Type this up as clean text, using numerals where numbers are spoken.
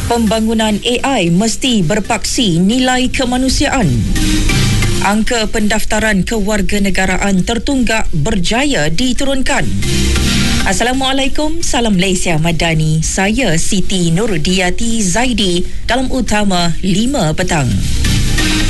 Pembangunan AI mesti berpaksi nilai kemanusiaan. Angka pendaftaran kewarganegaraan tertunggak berjaya diturunkan. Assalamualaikum, salam Malaysia Madani. Saya Siti Nurdiati Zaidi dalam Utama 5 petang.